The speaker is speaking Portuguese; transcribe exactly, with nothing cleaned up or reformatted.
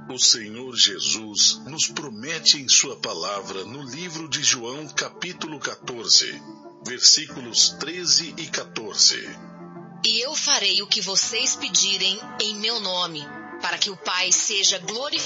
O Senhor Jesus nos promete em sua palavra no livro de João, capítulo quatorze, versículos treze e quatorze. E eu farei o que vocês pedirem em meu nome, para que o Pai seja glorificado